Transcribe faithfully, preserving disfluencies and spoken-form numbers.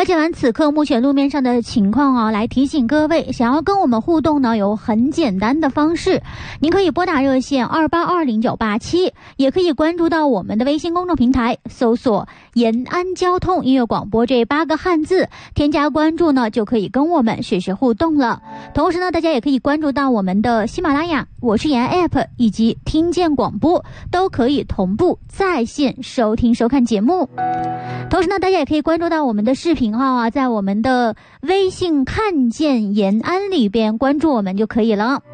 解完此刻目前路面上的情况啊，来提醒各位，想要跟我们互动呢，有很简单的方式，您可以拨打热线二八二零九八七，也可以关注到我们的微信公众平台，搜索延安交通音乐广播这八个汉字，添加关注呢，就可以跟我们实时互动了。同时呢，大家也可以关注到我们的喜马拉雅、我是延安 App 以及听见广播，都可以同步在线收听收看节目。同时呢，大家也可以关注到我们的视频号啊，在我们的微信看见延安里边关注我们就可以了。